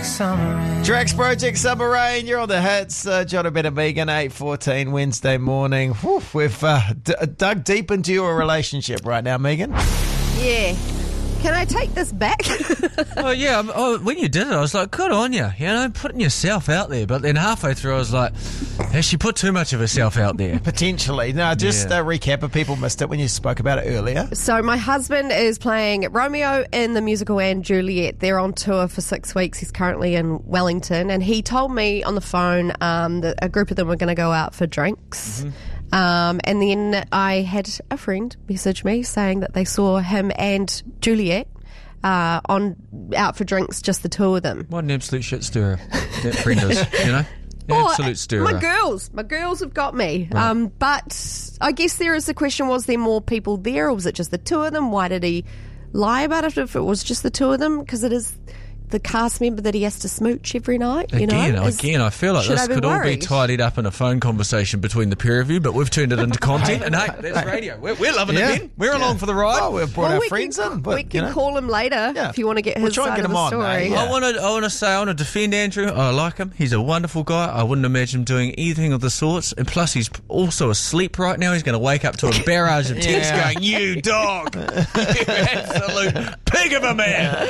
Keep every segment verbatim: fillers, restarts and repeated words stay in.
Summer rain. Drax Project, Summer Rain. You're on the hits. Uh, John O'Better Megan, eight fourteen Wednesday morning. Whew, we've uh, d- dug deep into your relationship right now, Megan. Yeah. Can I take this back? Oh, yeah. um, Oh, when you did it, I was like, good on you. You know, putting yourself out there. But then halfway through, I was like, has she put too much of herself out there? Potentially. No, just Yeah. uh, recap if people missed it when you spoke about it earlier. So my husband is playing Romeo in the musical and Juliet. They're on tour for six weeks. He's currently in Wellington. And he told me on the phone um, that a group of them were going to go out for drinks. Mm-hmm. Um, and then I had a friend message me saying that they saw him and Juliet uh, on out for drinks, just the two of them. What an absolute shit stirrer that friend is, you know? Oh, Absolute stirrer. My girls, my girls have got me. Right. Um, but I guess there is the question: was there more people there, or was it just the two of them? Why did he lie about it if it was just the two of them? Because it is the cast member that he has to smooch every night. You Again, know, Is- again, I feel like should this I be could all be worried? tidied up in a phone conversation between the pair of you, but we've turned it into content. And hey, that's radio. We're, we're loving Yeah. it, Ben. We're along for the ride. Oh, we've brought Well, our we friends can, in. But, we you can know. call him later Yeah. if you want to get his We'll try and side get of him the on, story. mate. Yeah. I want to I want to say, I want to defend Andrew. I like him. He's a wonderful guy. I wouldn't imagine him doing anything of the sorts. And plus, he's also asleep right now. He's going to wake up to a barrage of texts Yeah. going, you dog. You absolute pig of a man.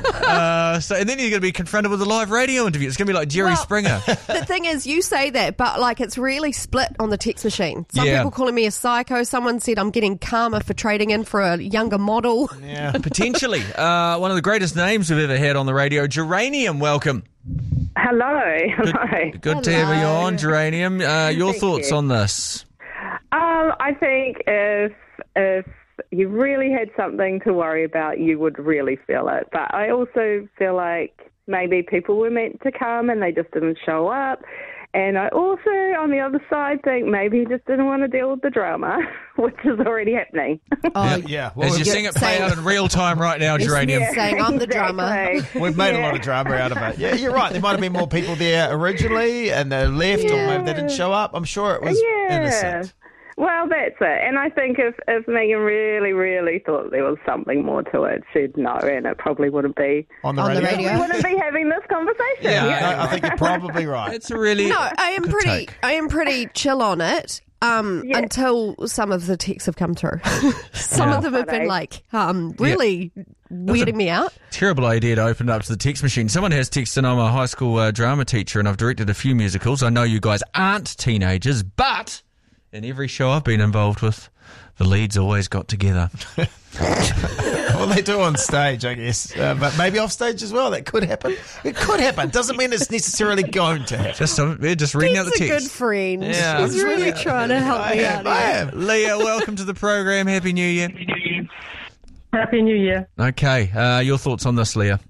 Uh, so, and then you're going to be confronted with a live radio interview. It's going to be like Jerry Well, Springer. The thing is, you say that, but like it's really split on the text machine. Some Yeah. people calling me a psycho. Someone said I'm getting karma for trading in for a younger model. Yeah. Potentially. Uh, one of the greatest names we've ever had on the radio. Geranium, welcome. Hello, hello. Good, good to have you Hello. on, Geranium. Uh, your Thank thoughts you. on this? Um, I think if if you really had something to worry about, you would really feel it. But I also feel like maybe people were meant to come and they just didn't show up. And I also, on the other side, think maybe he just didn't want to deal with the drama, which is already happening. Oh, Yeah. Well, As you're we've, seeing it play saying- out in real time right now, Geranium. Yeah. saying I'm the drama. Exactly. we've made a Yeah. lot of drama out of it. Yeah, you're right. There might have been more people there originally and they left or maybe they didn't show up. I'm sure it was Yeah. innocent. Well, that's it. And I think if, if Megan really, really thought there was something more to it, she'd know, and it probably wouldn't be On the On the radio. radio. we wouldn't be having this conversation. Yeah, I, I think you're probably right. It's a really No, I am good pretty. take. I am pretty chill on it. Um, Yeah. until some of the texts have come through. some Yeah. of them have been Funny. like um, really weirding me out. Terrible idea to open it up to the text machine. Someone has texted, I'm a high school uh, drama teacher and I've directed a few musicals. I know you guys aren't teenagers, but in every show I've been involved with, the leads always got together. Well, they do on stage, I guess. Uh, but maybe off stage as well. That could happen. It could happen. Doesn't mean it's necessarily going to happen. Just, uh, yeah, just reading out the He's a text. good friend. Yeah. He's really trying to help I me am, out I here. am. Leah, welcome to the program. Happy New Year. Happy New Year. Okay, uh, your thoughts on this, Leah?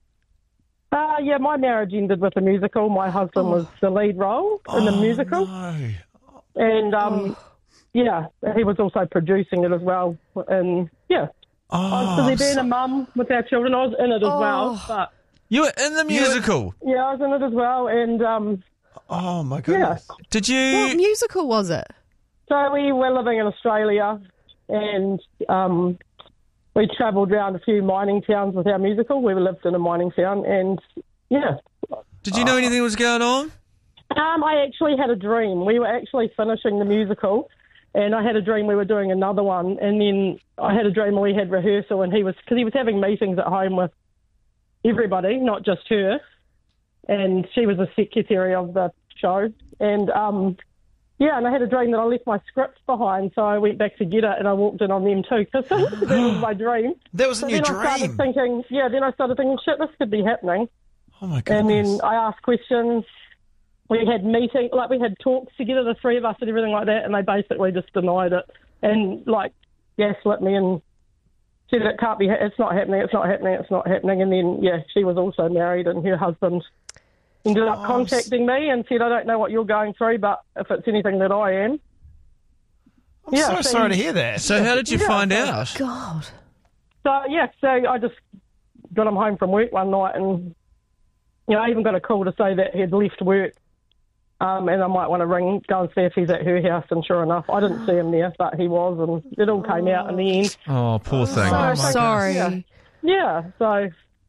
Uh, yeah, my marriage ended with a musical. My husband was the lead role in the musical. No. And, um, yeah, he was also producing it as well. And, yeah, I was Oh, busy being a mum with our children. I was in it as well. But, You were in the musical. yeah, I was in it as well. And, um, oh my yeah. goodness. Did What you? musical was it? So we were living in Australia and um, we travelled around a few mining towns with our musical. We lived in a mining town and, yeah. Did you know anything was going on? Um, I actually had a dream. We were actually finishing the musical, and I had a dream we were doing another one. And then I had a dream we had rehearsal, and he was because he was having meetings at home with everybody, not just her. And she was the secretary of the show. And um, yeah, and I had a dream that I left my script behind, so I went back to get it, and I walked in on them too. Because that was my dream. That was So in your then I started dream. thinking, yeah. Then I started thinking, shit, this could be happening. Oh my And goodness. then I asked questions. We had meetings, like we had talks together, the three of us and everything like that, and they basically just denied it and like gaslit me and said it can't be, it's not happening, it's not happening, it's not happening. And then, yeah, she was also married and her husband ended up Oh, contacting me and said, I don't know what you're going through, but if it's anything that I am. I'm yeah, so so- sorry to hear that. So how did you Yeah. find out? God. So, yeah, so I just got him home from work one night and, you know, I even got a call to say that he'd left work. Um, and I might want to ring, go and see if he's at her house. And sure enough, I didn't see him there, but he was, and it all came out in the end. Oh, poor thing. So my sorry. Yeah. Yeah, so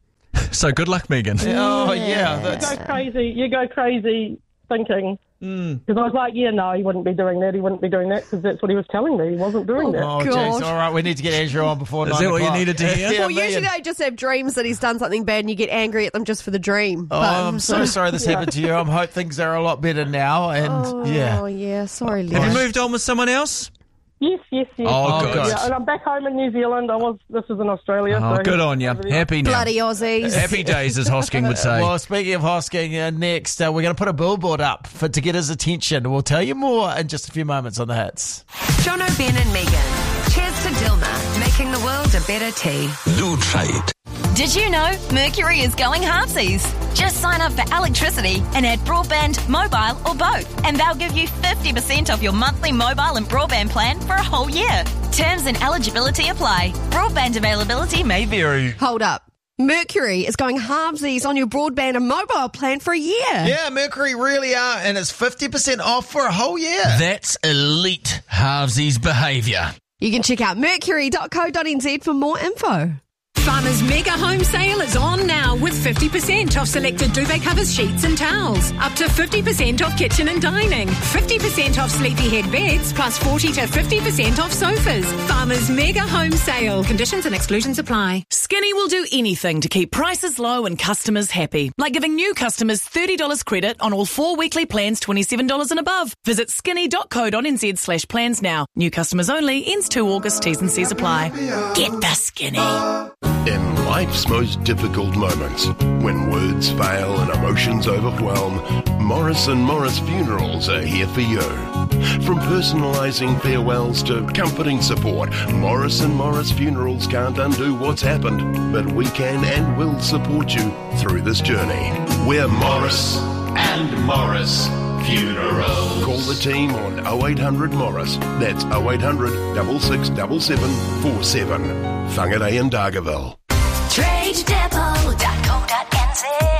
So good luck, Megan. Oh, yeah. You That's, go crazy. You go crazy thinking. Because I was like, yeah, no, he wouldn't be doing that. He wouldn't be doing that because that's what he was telling me. He wasn't doing that. oh, God. jeez. All right, we need to get Andrew on before Is nine that what you o'clock. needed to hear? Yeah, Well, man. usually I just have dreams that he's done something bad and you get angry at them just for the dream. Oh, But- I'm so sorry this happened to you. I hope things are a lot better now. And Oh, yeah. yeah. Sorry, Have Liz. you moved on with someone else? Yes, yes, yes. Oh, good. Yeah, and I'm back home in New Zealand. I was. This is in Australia. Oh, so good on you. over there. Happy now. Bloody Aussies. Happy days, as Hosking would say. Well, speaking of Hosking, uh, next uh, we're going to put a billboard up for to get his attention. We'll tell you more in just a few moments on the hits. Jono, Ben and Megan. Cheers to Dilma, making the world a better tea. Blue Trade. Did you know Mercury is going halvesies? Just sign up for electricity and add broadband, mobile or both, and they'll give you fifty percent off your monthly mobile and broadband plan for a whole year. Terms and eligibility apply. Broadband availability may vary. Hold up. Mercury is going halvesies on your broadband and mobile plan for a year. Yeah, Mercury really are, and it's fifty percent off for a whole year. That's elite halvesies behaviour. You can check out mercury dot co dot n z for more info. Farmer's Mega Home Sale is on now with fifty percent off selected duvet covers, sheets and towels. Up to fifty percent off kitchen and dining. fifty percent off sleepyhead beds plus forty to fifty percent off sofas. Farmer's Mega Home Sale. Conditions and exclusions apply. Skinny will do anything to keep prices low and customers happy. Like giving new customers thirty dollars credit on all four weekly plans twenty-seven dollars and above. Visit skinny dot co dot n z slash plans now. New customers only. Ends two August. T's and C's apply. Get the Skinny. In life's most difficult moments, when words fail and emotions overwhelm, Morris and Morris Funerals are here for you. From personalising farewells to comforting support, Morris and Morris Funerals can't undo what's happened, but we can and will support you through this journey. We're Morris and Morris Funerals. Call the team on oh eight hundred Morris. That's oh eight hundred, six six seven seven four seven. Whangarei in Dargaville. trade depot dot co dot n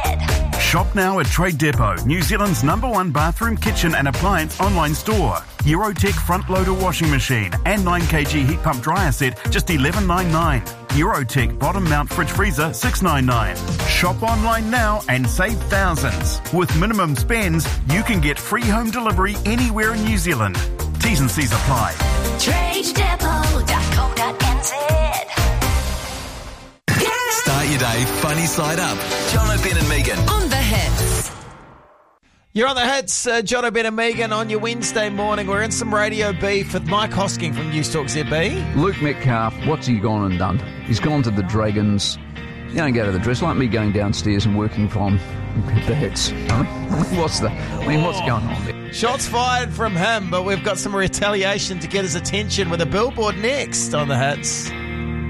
z. Shop now at Trade Depot, New Zealand's number one bathroom, kitchen and appliance online store. Eurotech front loader washing machine and nine kilogram heat pump dryer set, just eleven ninety-nine. Eurotech bottom mount fridge freezer, six ninety-nine. Shop online now and save thousands. With minimum spends, you can get free home delivery anywhere in New Zealand. T's and C's apply. trade depot dot co dot n z. Start your day funny side up. Jono, Ben and Megan. On the hits. You're on the hits, uh, John O'Ben and Megan on your Wednesday morning. We're in some radio beef with Mike Hosking from News Talk Z B. Luke Metcalf, what's he gone and done? He's gone to the Dragons. You don't go to the dress like me going downstairs and working from the hits. I mean, what's the? I mean, what's going on there? Shots fired from him, but we've got some retaliation to get his attention with a billboard next on the hits.